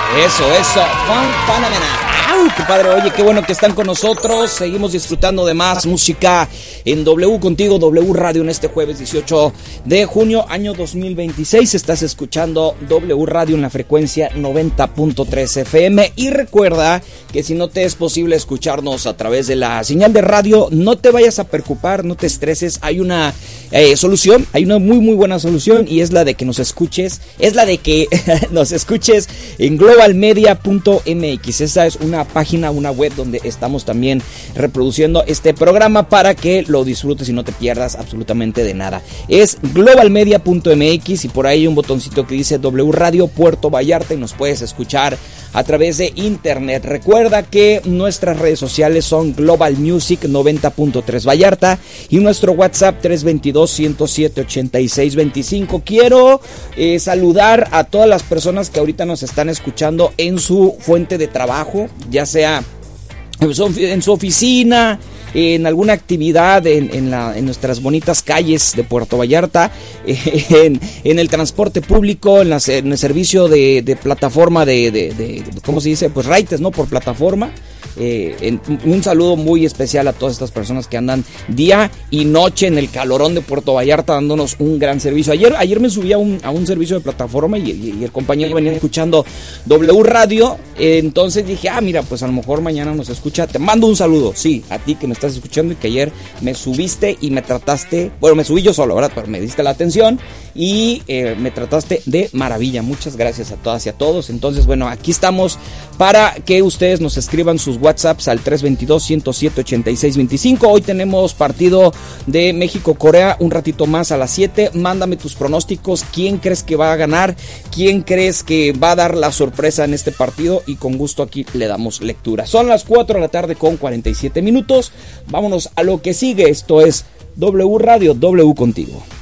Eso, fenomenal. ¡Au! ¡Qué padre! Oye, qué bueno que están con nosotros. Seguimos disfrutando de más música en W Contigo, W Radio, en este jueves 18 de junio, año 2026. Estás escuchando W Radio en la frecuencia 90.3 FM. Y recuerda que si no te es posible escucharnos a través de la señal de radio, no te vayas a preocupar, no te estreses. Hay una solución, hay una muy buena solución, y es la de que nos escuches, en globalmedia.mx. Esa es una página, una web donde estamos también reproduciendo este programa para que lo disfrutes y no te pierdas absolutamente de nada. Es globalmedia.mx y por ahí hay un botoncito que dice W Radio Puerto Vallarta y nos puedes escuchar a través de internet. Recuerda que nuestras redes sociales son Global Music 90.3 Vallarta y nuestro WhatsApp 322-107-8625. Quiero saludar a todas las personas que ahorita nos están escuchando en su fuente de trabajo, ya sea en su oficina, en alguna actividad en nuestras bonitas calles de Puerto Vallarta, en el transporte público, en el servicio de plataforma de ¿cómo se dice? Pues raites, ¿no? Por plataforma. Un saludo muy especial a todas estas personas que andan día y noche en el calorón de Puerto Vallarta dándonos un gran servicio. Ayer me subí a un servicio de plataforma y el compañero venía escuchando W Radio, entonces dije, mira, pues a lo mejor mañana nos escucha. Te mando un saludo, sí, a ti que me estás escuchando y que ayer me subiste y me trataste, bueno, me subí yo solo, ¿verdad? Pero me diste la atención y me trataste de maravilla. Muchas gracias a todas y a todos. Entonces, bueno, aquí estamos para que ustedes nos escriban sus WhatsApps al 322-107-8625. Hoy tenemos partido de México-Corea un ratito más a las 7. Mándame tus pronósticos. ¿Quién crees que va a ganar? ¿Quién crees que va a dar la sorpresa en este partido? Y con gusto aquí le damos lectura. Son las 4 de la tarde con 47 minutos. Vámonos a lo que sigue. Esto es W Radio, W Contigo.